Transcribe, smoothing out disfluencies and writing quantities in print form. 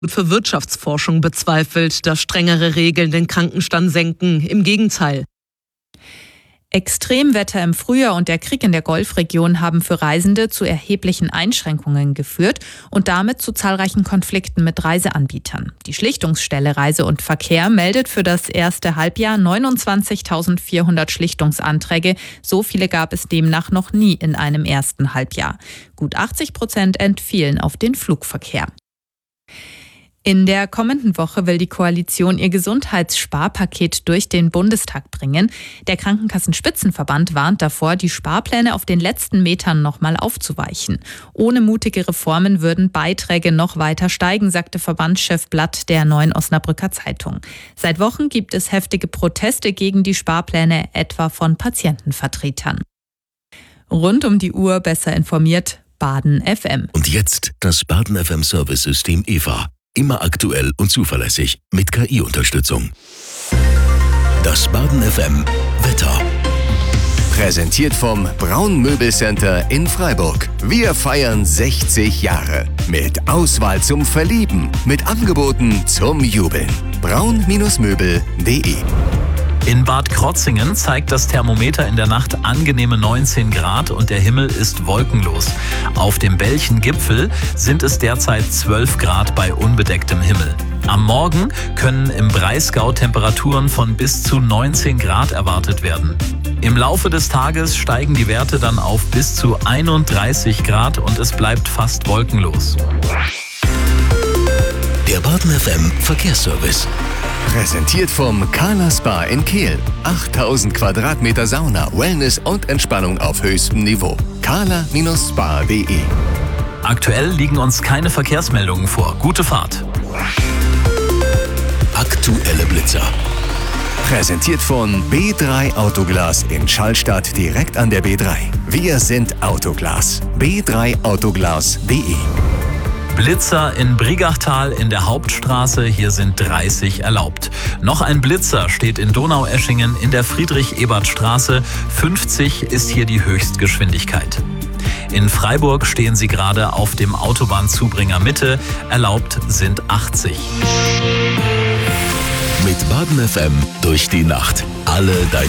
für Wirtschaftsforschung bezweifelt, dass strengere Regeln den Krankenstand senken. Im Gegenteil. Extremwetter im Frühjahr und der Krieg in der Golfregion haben für Reisende zu erheblichen Einschränkungen geführt und damit zu zahlreichen Konflikten mit Reiseanbietern. Die Schlichtungsstelle Reise und Verkehr meldet für das erste Halbjahr 29.400 Schlichtungsanträge. So viele gab es demnach noch nie in einem ersten Halbjahr. Gut 80% entfielen auf den Flugverkehr. In der kommenden Woche will die Koalition ihr Gesundheitssparpaket durch den Bundestag bringen. Der Krankenkassenspitzenverband warnt davor, die Sparpläne auf den letzten Metern nochmal aufzuweichen. Ohne mutige Reformen würden Beiträge noch weiter steigen, sagte Verbandschef Blatt der Neuen Osnabrücker Zeitung. Seit Wochen gibt es heftige Proteste gegen die Sparpläne, etwa von Patientenvertretern. Rund um die Uhr besser informiert, Baden FM. Und jetzt das Baden FM Service-System EVA. Immer aktuell und zuverlässig mit KI-Unterstützung. Das Baden FM Wetter. Präsentiert vom Braun Möbelcenter in Freiburg. Wir feiern 60 Jahre. Mit Auswahl zum Verlieben. Mit Angeboten zum Jubeln. braun-möbel.de. In Bad Krotzingen zeigt das Thermometer in der Nacht angenehme 19 Grad und der Himmel ist wolkenlos. Auf dem Belchen-Gipfel sind es derzeit 12 Grad bei unbedecktem Himmel. Am Morgen können im Breisgau Temperaturen von bis zu 19 Grad erwartet werden. Im Laufe des Tages steigen die Werte dann auf bis zu 31 Grad und es bleibt fast wolkenlos. Der Baden FM Verkehrsservice. Präsentiert vom Carla Spa in Kehl. 8000 Quadratmeter Sauna, Wellness und Entspannung auf höchstem Niveau. carla-spa.de. Aktuell liegen uns keine Verkehrsmeldungen vor. Gute Fahrt. Aktuelle Blitzer. Präsentiert von B3 Autoglas in Schallstadt direkt an der B3. Wir sind Autoglas. b3autoglas.de. Blitzer in Brigachtal in der Hauptstraße, hier sind 30 erlaubt. Noch ein Blitzer steht in Donaueschingen in der Friedrich-Ebert-Straße, 50 ist hier die Höchstgeschwindigkeit. In Freiburg stehen sie gerade auf dem Autobahnzubringer Mitte, erlaubt sind 80. Mit Baden FM durch die Nacht. Alle deine